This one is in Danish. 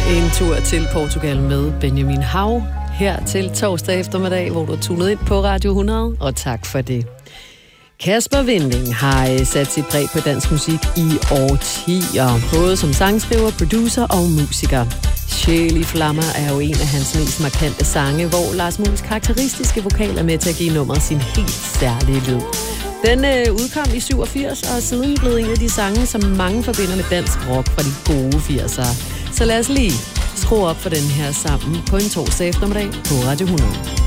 En tur til Portugal med Benjamin Hav her til torsdag eftermiddag, hvor du er tunet ind på Radio 100, og tak for det. Kasper Winding har sat sit præg på dansk musik i årtier, både som sangskriver, producer og musiker. Sjæl i flammer er jo en af hans mest markante sange, hvor Lars Muhls karakteristiske vokal er med til at give nummeret sin helt særlige lyd. Den udkom i 87 og er siden blevet en af de sange, som mange forbinder med dansk rock fra de gode 80'ere. Så lad os lige skrue op for den her sammen på en torsdag eftermiddag på Radio 100.